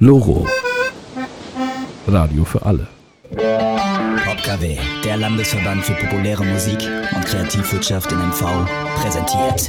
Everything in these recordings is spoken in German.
Loro. Radio für alle. OpKW, der Landesverband für populäre Musik und Kreativwirtschaft in MV, präsentiert.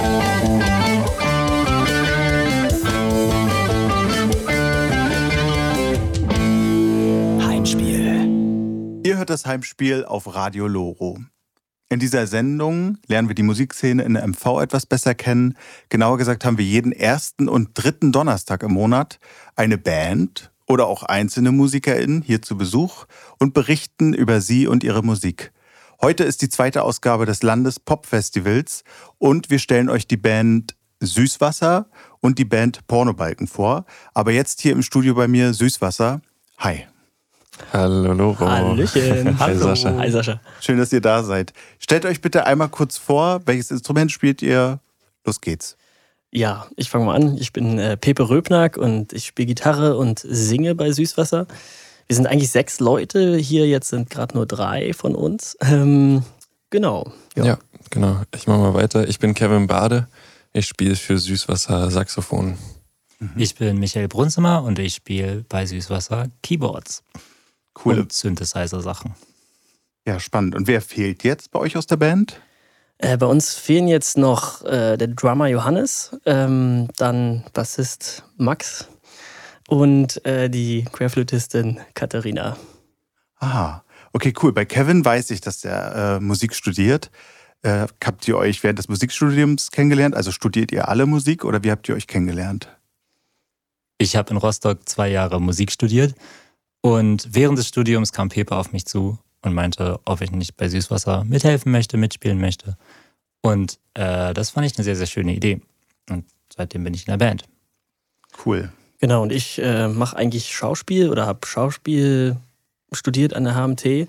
Heimspiel. Ihr hört das Heimspiel auf Radio Loro. In dieser Sendung lernen wir die Musikszene in der MV etwas besser kennen. Genauer gesagt haben wir jeden ersten und dritten Donnerstag im Monat eine Band oder auch einzelne MusikerInnen hier zu Besuch und berichten über sie und ihre Musik. Heute ist die zweite Ausgabe des Landespop-Festivals und wir stellen euch die Band Süßwasser und die Band Pornobalken vor. Aber jetzt hier im Studio bei mir Süßwasser. Hi. Hallo Loro. Hallöchen. Hi Sascha. Hi Sascha. Schön, dass ihr da seid. Stellt euch bitte einmal kurz vor, welches Instrument spielt ihr? Los geht's. Ja, ich fange mal an. Ich bin Pepe Röbnack und ich spiele Gitarre und singe bei Süßwasser. Wir sind eigentlich 6 Leute. Hier jetzt sind gerade nur 3 von uns. Genau. Ja, genau. Ich mache mal weiter. Ich bin Kevin Bade. Ich spiele für Süßwasser Saxophon. Ich bin Michael Brunzimmer und ich spiele bei Süßwasser Keyboards. Cool. Und Synthesizer-Sachen. Ja, spannend. Und wer fehlt jetzt bei euch aus der Band? Bei uns fehlen jetzt noch der Drummer Johannes, dann Bassist Max und die Querflötistin Katharina. Aha, okay, cool. Bei Kevin weiß ich, dass der Musik studiert. Habt ihr euch während des Musikstudiums kennengelernt? Also studiert ihr alle Musik oder wie habt ihr euch kennengelernt? Ich habe in Rostock 2 Jahre Musik studiert und während des Studiums kam Pepe auf mich zu und meinte, ob ich nicht bei Süßwasser mithelfen möchte, mitspielen möchte. Und das fand ich eine sehr, sehr schöne Idee. Und seitdem bin ich in der Band. Cool. Genau, und ich mache eigentlich Schauspiel oder habe Schauspiel studiert an der HMT.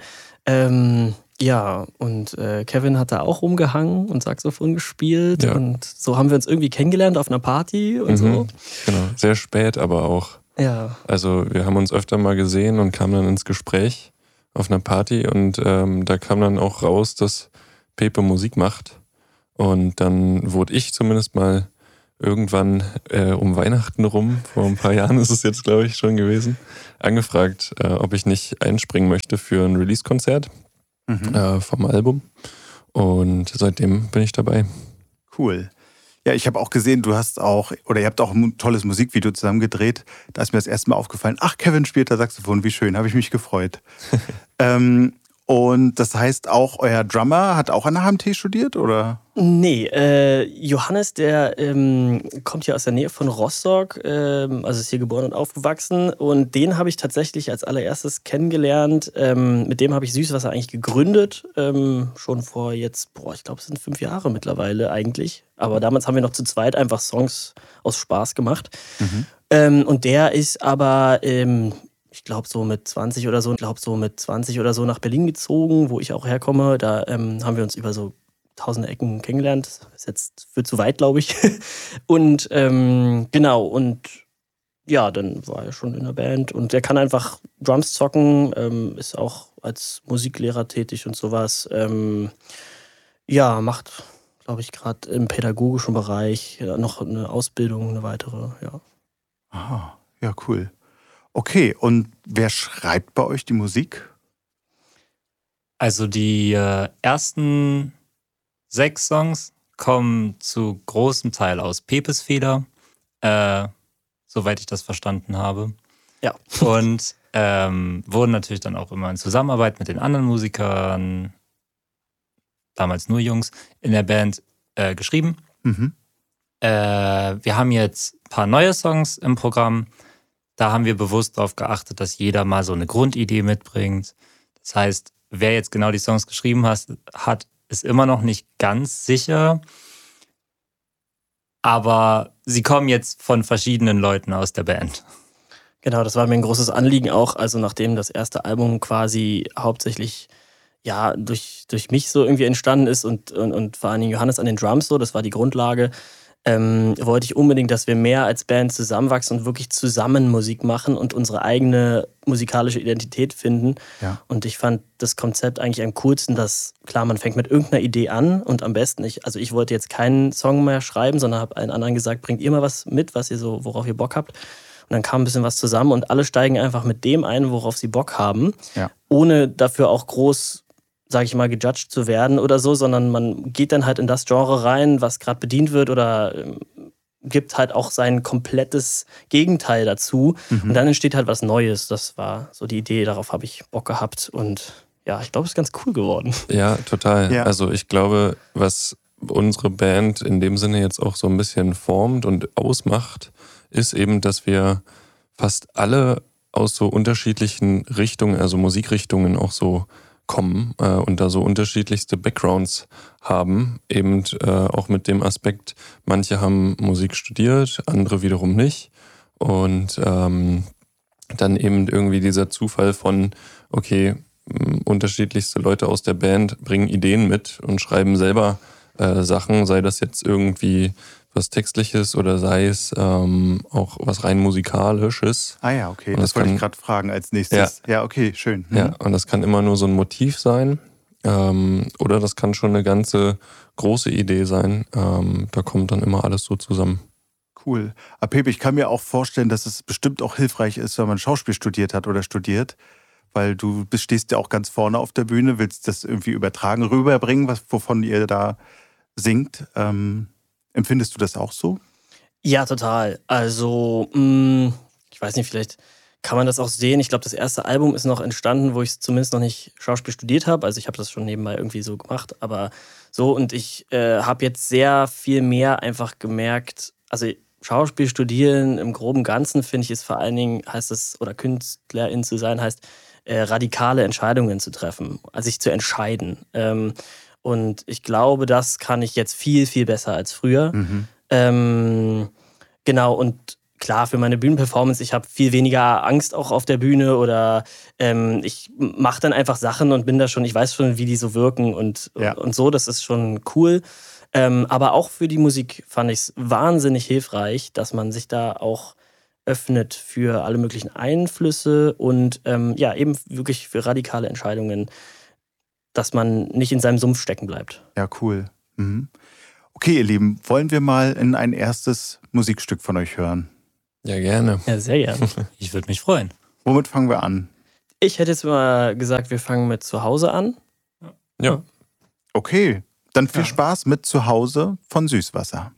Ja, und Kevin hat da auch rumgehangen und Saxophon gespielt. Ja. Und so haben wir uns irgendwie kennengelernt auf einer Party und so. Genau, sehr spät aber auch. Ja. Also wir haben uns öfter mal gesehen und kamen dann ins Gespräch auf einer Party und da kam dann auch raus, dass Pepe Musik macht. Und dann wurde ich zumindest mal irgendwann um Weihnachten rum, vor ein paar Jahren ist es jetzt, glaube ich, schon gewesen, angefragt, ob ich nicht einspringen möchte für ein Release-Konzert vom Album. Und seitdem bin ich dabei. Cool. Ja, ich habe auch gesehen, ihr habt auch ein tolles Musikvideo zusammen gedreht. Da ist mir das erste Mal aufgefallen, ach, Kevin spielt da Saxophon, wie schön, habe ich mich gefreut. Und das heißt auch, euer Drummer hat auch an der HMT studiert, oder? Nee, Johannes, der kommt hier aus der Nähe von Rostock, also ist hier geboren und aufgewachsen. Und den habe ich tatsächlich als allererstes kennengelernt. Mit dem habe ich Süßwasser eigentlich gegründet, schon vor jetzt, ich glaube, es sind 5 Jahre mittlerweile eigentlich. Aber damals haben wir noch zu zweit einfach Songs aus Spaß gemacht. Und der ist aber ich glaube so mit 20 oder so nach Berlin gezogen, wo ich auch herkomme. Da haben wir uns über so 1000 Ecken kennengelernt. Das ist jetzt für zu weit, glaube ich. Und genau, und ja, dann war er schon in der Band. Und der kann einfach Drums zocken, ist auch als Musiklehrer tätig und sowas. Ja, macht, glaube ich, gerade im pädagogischen Bereich noch eine Ausbildung, eine weitere, ja. Aha, ja, cool. Okay, und wer schreibt bei euch die Musik? Also die ersten 6 Songs kommen zu großem Teil aus Pepes Feder, soweit ich das verstanden habe. Ja. Und wurden natürlich dann auch immer in Zusammenarbeit mit den anderen Musikern, damals nur Jungs, in der Band geschrieben. Wir haben jetzt ein paar neue Songs im Programm. Da haben wir bewusst darauf geachtet, dass jeder mal so eine Grundidee mitbringt. Das heißt, wer jetzt genau die Songs geschrieben hat, ist immer noch nicht ganz sicher. Aber sie kommen jetzt von verschiedenen Leuten aus der Band. Genau, das war mir ein großes Anliegen auch. Also nachdem das erste Album quasi hauptsächlich durch mich so irgendwie entstanden ist und vor allen Dingen Johannes an den Drums so, das war die Grundlage, wollte ich unbedingt, dass wir mehr als Band zusammenwachsen und wirklich zusammen Musik machen und unsere eigene musikalische Identität finden. Ja. Und ich fand das Konzept eigentlich am coolsten, dass, klar, man fängt mit irgendeiner Idee an und am besten, ich wollte jetzt keinen Song mehr schreiben, sondern habe allen anderen gesagt, bringt ihr mal was mit, worauf ihr Bock habt. Und dann kam ein bisschen was zusammen und alle steigen einfach mit dem ein, worauf sie Bock haben, ohne dafür auch groß, sage ich mal, gejudged zu werden oder so, sondern man geht dann halt in das Genre rein, was gerade bedient wird oder gibt halt auch sein komplettes Gegenteil dazu. Und dann entsteht halt was Neues. Das war so die Idee, darauf habe ich Bock gehabt und ja, ich glaube, es ist ganz cool geworden. Ja, total. Ja. Also ich glaube, was unsere Band in dem Sinne jetzt auch so ein bisschen formt und ausmacht, ist eben, dass wir fast alle aus so unterschiedlichen Richtungen, also Musikrichtungen auch so kommen und da so unterschiedlichste Backgrounds haben, eben auch mit dem Aspekt, manche haben Musik studiert, andere wiederum nicht und dann eben irgendwie dieser Zufall von, okay, unterschiedlichste Leute aus der Band bringen Ideen mit und schreiben selber Sachen, sei das jetzt irgendwie was Textliches oder sei es auch was rein Musikalisches. Ah ja, okay, das wollte ich gerade fragen als nächstes. Ja, okay, schön. Ja, und das kann immer nur so ein Motiv sein oder das kann schon eine ganze große Idee sein. Da kommt dann immer alles so zusammen. Cool. Aber Pepe, ich kann mir auch vorstellen, dass es bestimmt auch hilfreich ist, wenn man Schauspiel studiert hat oder studiert, weil du stehst ja auch ganz vorne auf der Bühne, willst das irgendwie übertragen, rüberbringen, wovon ihr da singt. Empfindest du das auch so? Ja, total. Also, ich weiß nicht, vielleicht kann man das auch sehen. Ich glaube, das erste Album ist noch entstanden, wo ich zumindest noch nicht Schauspiel studiert habe. Also ich habe das schon nebenbei irgendwie so gemacht. Aber so, und ich habe jetzt sehr viel mehr einfach gemerkt, also Schauspiel studieren im groben Ganzen, finde ich, ist vor allen Dingen, heißt es, oder Künstlerin zu sein, heißt, radikale Entscheidungen zu treffen, also sich zu entscheiden. Und ich glaube, das kann ich jetzt viel, viel besser als früher. Genau, und klar, für meine Bühnenperformance, ich habe viel weniger Angst auch auf der Bühne oder ich mache dann einfach Sachen und bin da schon, ich weiß schon, wie die so wirken und so, das ist schon cool. Aber auch für die Musik fand ich es wahnsinnig hilfreich, dass man sich da auch öffnet für alle möglichen Einflüsse und eben wirklich für radikale Entscheidungen, dass man nicht in seinem Sumpf stecken bleibt. Ja, cool. Okay, ihr Lieben, wollen wir mal in ein erstes Musikstück von euch hören? Ja, gerne. Ja, sehr gerne. Ich würde mich freuen. Womit fangen wir an? Ich hätte jetzt mal gesagt, wir fangen mit Zuhause an. Ja. Okay, dann viel Spaß mit Zuhause von Süßwasser.